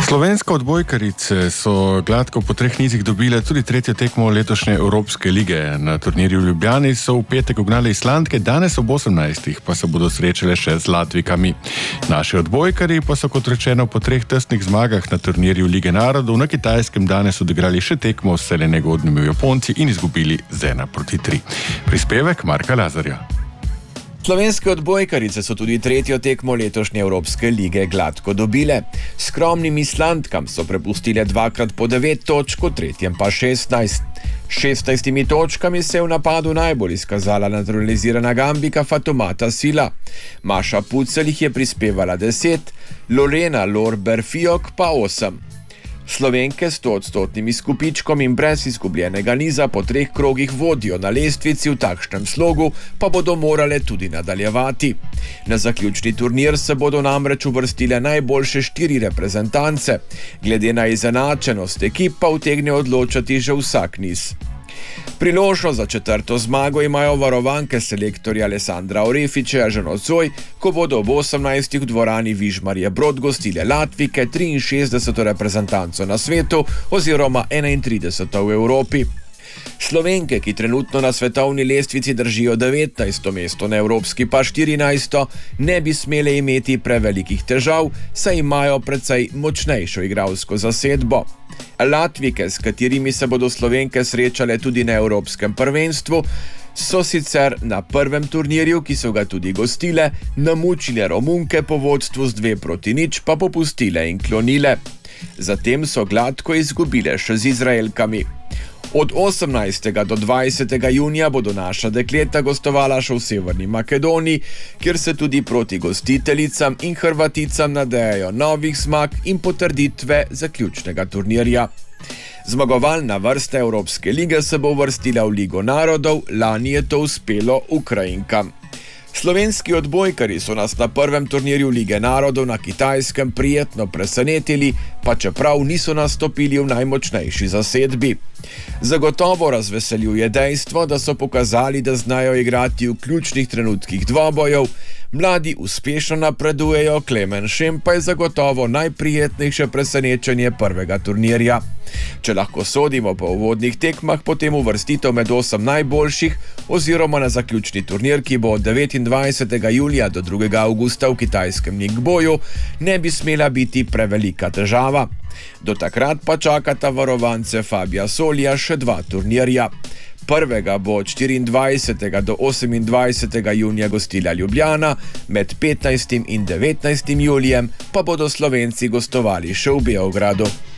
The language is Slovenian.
Slovenske odbojkarice so gladko po 3 nizih dobile tudi tretjo tekmo letošnje Evropske lige. Na turnirju v Ljubljani so v petek ugnale Islandke, danes ob 18. pa se bodo srečale še z Latvijkami. Naši odbojkari pa so, kot rečeno, po 3 tesnih zmagah na turnirju Lige narodov na Kitajskem danes odigrali še tekmo s vselej negodnimi Japonci in izgubili z 1-3. Prispevek Marka Lazarja. Slovenske odbojkarice so tudi tretjo tekmo letošnje Evropske lige gladko dobile. Skromnim Islandkam so prepustile 2x po 9 točk, v tretjem pa 16. 16 točkami se je v napadu najbolj izkazala naturalizirana Gambika Fatoumata Sylla. Maša Pucelj jih je prispevala 10, Lorena Lorber-Fiok pa 8. Slovenke s 100% izkupičkom in brez izgubljenega niza po 3 krogih vodijo na lestvici, v takšnem slogu pa bodo morale tudi nadaljevati. Na zaključni turnir se bodo namreč uvrstile najboljše 4 reprezentance. Glede na izenačenost ekip pa utegne odločati že vsak niz. Priložnost za 4. zmago imajo varovanke selektorja Alessandra Orefiča že nocoj, ko bodo ob 18. v dvorani Vižmarje Brod gostile Latvijke, 63. reprezentanco na svetu oziroma 31. v Evropi. Slovenke, ki trenutno na svetovni lestvici držijo 19. mesto, na evropski pa 14., ne bi smele imeti prevelikih težav, saj imajo precej močnejšo igralsko zasedbo. Latvijke, s katerimi se bodo Slovenke srečale tudi na evropskem prvenstvu, so sicer na prvem turnirju, ki so ga tudi gostile, namučile Romunke po vodstvu z 2-0, pa popustile in klonile. Zatem so gladko izgubile še z Izraelkami. Od 18. do 20. junija bodo naša dekleta gostovala še v Severni Makedoniji, kjer se tudi proti gostiteljicam in Hrvaticam nadejajo novih zmag in potrditve zaključnega turnirja. Zmagovalna vrsta Evropske lige se bo uvrstila v Ligo narodov, lani je to uspelo Ukrajinkam. Slovenski odbojkari so nas na prvem turnirju Lige narodov na Kitajskem prijetno presenetili, pa čeprav niso nastopili v najmočnejši zasedbi. Zagotovo razveseljuje dejstvo, da so pokazali, da znajo igrati v ključnih trenutkih dvobojev. Mladi uspešno napredujejo, Klemen Šem pa je zagotovo najprijetnejše presenečenje prvega turnirja. Če lahko sodimo po uvodnih tekmah, potem uvrstitev med 8 najboljših oziroma na zaključni turnir, ki bo od 29. julija do 2. avgusta v kitajskem Ningboju, ne bi smela biti prevelika težava. Do takrat pa čakata varovance Fabija Solija še 2 turnirja. Prvega bo od 24. do 28. junija gostila Ljubljana, med 15. in 19. julijem pa bodo Slovenci gostovali še v Beogradu.